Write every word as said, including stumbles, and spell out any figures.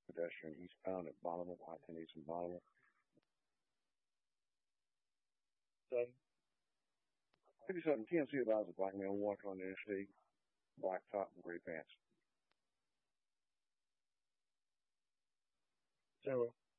pedestrian eastbound at Bonneville, I ten East and Bonneville. fifty-seven T M C advised a black man walking on the interstate, black top and gray pants. Zero.